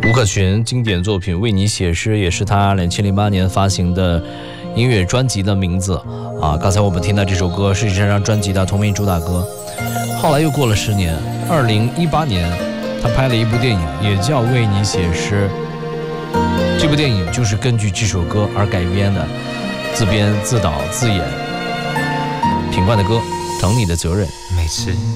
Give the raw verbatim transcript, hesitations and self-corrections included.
吴克群经典作品《为你写诗》也是他两千零八年发行的音乐专辑的名字啊。刚才我们听到这首歌是这张专辑的同名主打歌。后来又过了十年，二零一八年，他拍了一部电影，也叫《为你写诗》。这部电影就是根据这首歌而改编的，自编自导自演。品冠的歌《疼你的责任》。 每次